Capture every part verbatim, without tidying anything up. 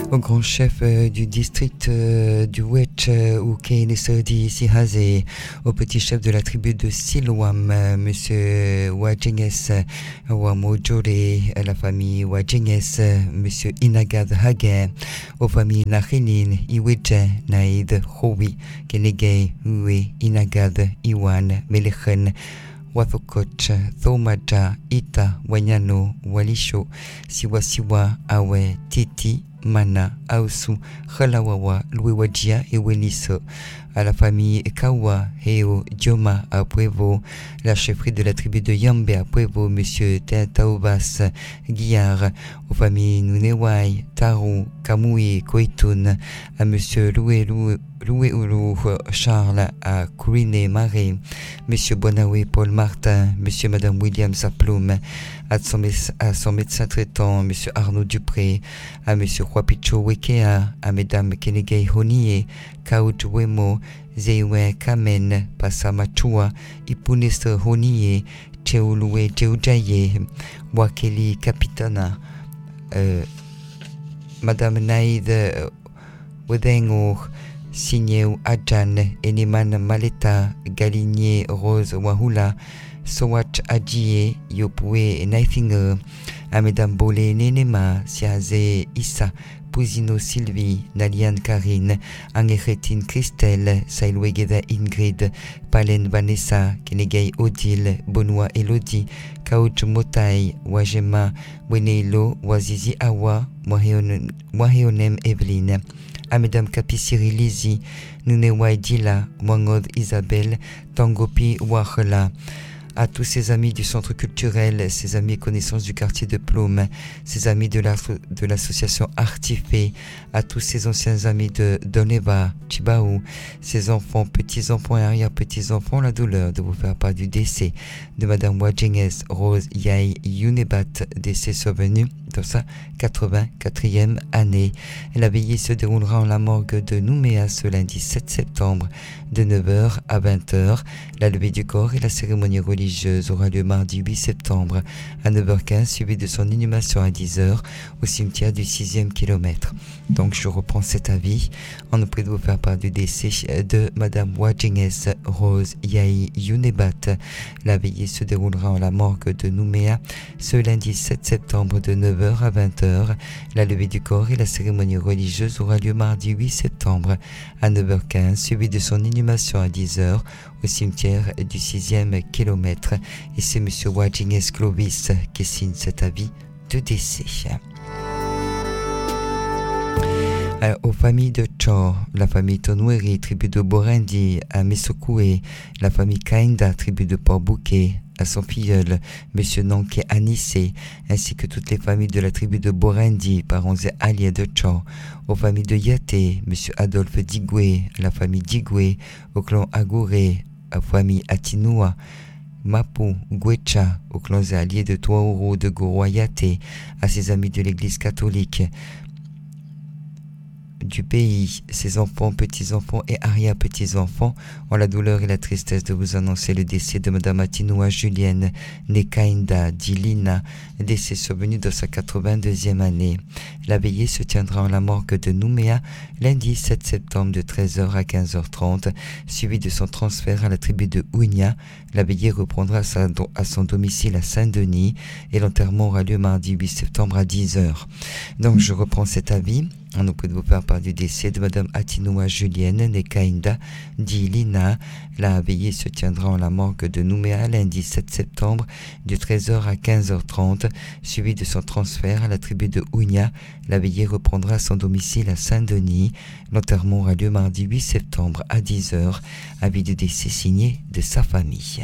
au grand chef euh, du district euh, du Wetch euh, ou Kainesodi Sihaze, au petit chef de la tribu de Siloam, euh, monsieur Wajenges Wamojore, à la famille Wajenges, monsieur Inagad Hage, aux familles Nachinin, Iweje, Naïd, Howi, Kenegay, Uwe, Inagad, Iwan, Melechen, Wathokoch, Thomaja, Ita, Wanyano, Walisho, Siwa Siwa, Awe, Titi, Mana, Ausu, Khalawawa, Louiwajia et Weniso, à la famille Kawa, Heo, Dioma, à Puevo, la chefferie de la tribu de Yambe à Puevo, monsieur Taobas, Guillard, aux familles Nunewai, Taru, Kamui, Koitun, à monsieur Loué Loué Loué Oulou, Charles, à Couriné Marais, monsieur Bonawe, Paul Martin, monsieur et madame William Saploum, à son, à son médecin traitant, monsieur Arnaud Dupré, à monsieur Huapicho Wekea, à mesdames Kenegay Honie, Kauj Wemo, Zewe Kamen, Passamachua, Ipunistre Honie, Cheouloué Cheoujaye, Wakeli Capitana, euh, madame Naïd Wedengo, Signé Adjan, Eneman Maleta, Galigné Rose Wahula, Sowach Adjie, Yopwe Naifinger, à mesdames Bolé Nenema, Siaze Issa, Pousino Sylvie, Naliane Karine, Angeretine Christelle, Sailwegeda Ingrid, Palen Vanessa, Kenegay Odile, Benoît Elodie, Kauch Motai, Wajema, Wenelo, Wazizi Awa, Waheonem Eveline, à mesdames Kapisiri Lizi, Nunewai Dila, Wangod Isabelle, Tangopi Wahela, à tous ses amis du centre culturel, ses amis et connaissances du quartier de Plôme, ses amis de, la, de l'association Artifé, à tous ses anciens amis de Doneva, Chibaou, ses enfants, petits-enfants et arrière-petits-enfants, la douleur de vous faire part du décès de Madame Wajenges Rose Yaï Yunebat, décès survenu dans sa quatre-vingt-quatrième année. La veillée se déroulera en la morgue de Nouméa ce lundi sept septembre de neuf heures à vingt heures. La levée du corps et la cérémonie religieuse aura lieu mardi huit septembre à neuf heures quinze, suivi de son inhumation à dix heures au cimetière du sixième kilomètre. Donc je reprends cet avis en nous prie de vous faire part du décès de Madame Wajenges Rose Yaï Yunebat. La veillée se déroulera en la morgue de Nouméa ce lundi sept septembre de neuf heures à vingt heures. La levée du corps et la cérémonie religieuse aura lieu mardi huit septembre à neuf heures quinze, suivi de son inhumation à dix heures au cimetière du sixième kilomètre. Et c'est M. Wajenges Clovis qui signe cet avis de décès. Euh, aux familles de Cho, la famille Tonweri, tribu de Borendi, à Mesokoué, la famille Kainda, tribu de Port-Bouquet, à son filleul, M. Nanké Anissé, ainsi que toutes les familles de la tribu de Borendi, parents et alliés de Cho, aux familles de Yaté, M. Adolphe Digoué, la famille Digoué, au clan Agouré, à la famille Atinua, Mapu, Gwecha, aux clans et alliés de Touaouro, de Goroa Yaté, à ses amis de l'église catholique du pays, ses enfants, petits-enfants et arrière-petits-enfants ont la douleur et la tristesse de vous annoncer le décès de Madame Atinoa Julienne Nekainda Dilina, décès survenu dans sa quatre-vingt-deuxième année. La veillée se tiendra en la morgue de Nouméa lundi sept septembre de treize heures à quinze heures trente, suivi de son transfert à la tribu de Ounia. La veillée reprendra sa, à son domicile à Saint-Denis et l'enterrement aura lieu mardi huit septembre à dix heures. Donc je reprends cet avis. On nous prie de vous faire part du décès de Madame Atinoa Julienne Nekainda Dilina. La veillée se tiendra en la morgue de Nouméa lundi sept septembre de treize heures à quinze heures trente, suivi de son transfert à la tribu de Ounia. La veillée reprendra son domicile à Saint-Denis. L'enterrement aura lieu mardi huit septembre à dix heures. Avis de décès signé de sa famille.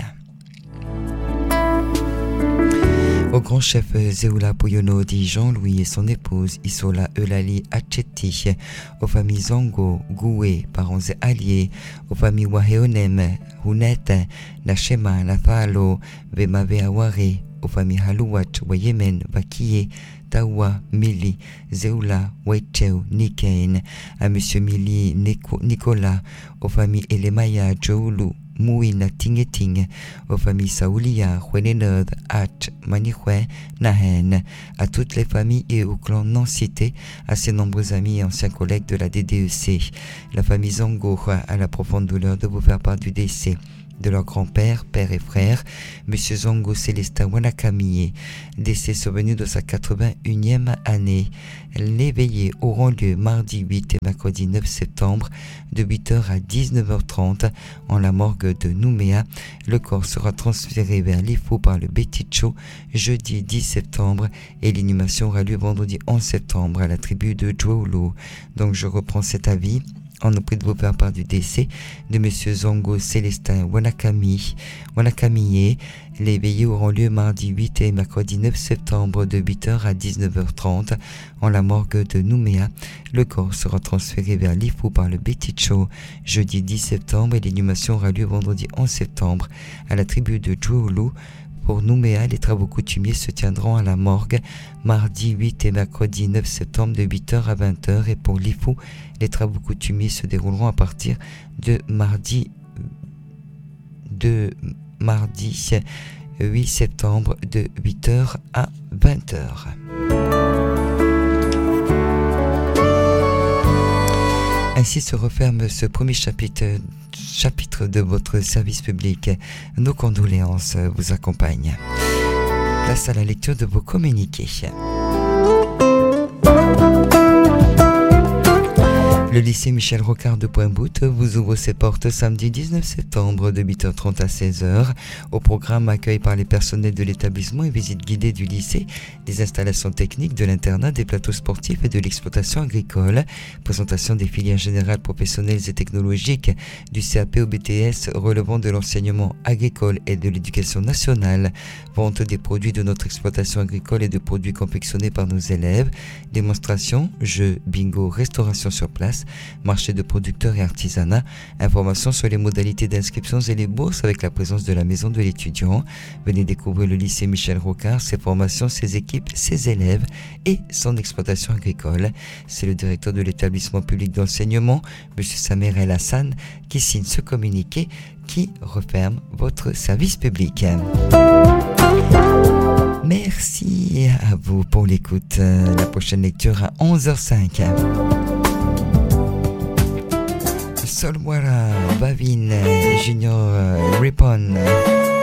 Au grand chef Zeoula Pouyono dit Jean-Louis et son épouse Isola Eulalie Acheti, aux familles Zongo, Goué, parents et alliés, aux familles Waheonem, Hunet, Nachema, Nathalo, Vemaveaware, aux familles Halouach, Wayemen, Vakie, Tawa, Mili, Zeoula, Weicheu, Nikain, à Monsieur Mili, Nicolas, aux familles Elemaya, Joulu, Mouina Tingeting, aux familles Saoulia, Huenenod, Hach, Manihue, Nahen, à toutes les familles et au clan non cités, à ses nombreux amis et anciens collègues de la D D E C. La famille Zongo a la profonde douleur de vous faire part du décès de leur grand-père, père et frère, M. Zongo Célestin Wanakamiye, décès survenu de sa quatre-vingt-unième année. Les veillées auront lieu mardi huit et mercredi neuf septembre de huit heures à dix-neuf heures trente en la morgue de Nouméa. Le corps sera transféré vers l'Ifou par le Beticho jeudi dix septembre et l'inhumation aura lieu vendredi onze septembre à la tribu de Djoulo. Donc je reprends cet avis. On nous prie de vous faire part du décès de M. Zongo Célestin Wanakami, Wanakamiye. Les veillées auront lieu mardi huit et mercredi neuf septembre de huit heures à dix-neuf heures trente en la morgue de Nouméa. Le corps sera transféré vers l'Ifou par le Beticho jeudi dix septembre et l'inhumation aura lieu vendredi onze septembre à la tribu de Djoulo. Pour Nouméa, les travaux coutumiers se tiendront à la morgue mardi huit et mercredi neuf septembre de huit heures à vingt heures et pour l'Ifou, les travaux coutumiers se dérouleront à partir de mardi, de mardi huit septembre de huit heures à vingt heures. Ainsi se referme ce premier chapitre, chapitre de votre service public. Nos condoléances vous accompagnent. Place à la lecture de vos communiqués. Le lycée Michel Rocard de Pointe-Boute vous ouvre ses portes samedi dix-neuf septembre de huit heures trente à seize heures. Au programme, accueil par les personnels de l'établissement et visite guidée du lycée, des installations techniques de l'internat, des plateaux sportifs et de l'exploitation agricole. Présentation des filières générales professionnelles et technologiques du C A P au B T S relevant de l'enseignement agricole et de l'éducation nationale. Vente des produits de notre exploitation agricole et de produits confectionnés par nos élèves. Démonstration, jeux, bingo, restauration sur place. Marché de producteurs et artisanat, informations sur les modalités d'inscription et les bourses avec la présence de la maison de l'étudiant. Venez découvrir le lycée Michel Rocard, ses formations, ses équipes, ses élèves et son exploitation agricole. C'est le directeur de l'établissement public d'enseignement, M. Samer El Hassan, qui signe ce communiqué qui referme votre service public. Merci à vous pour l'écoute. La prochaine lecture à onze heures cinq. Solwara, Bavin, Junior, Ripon.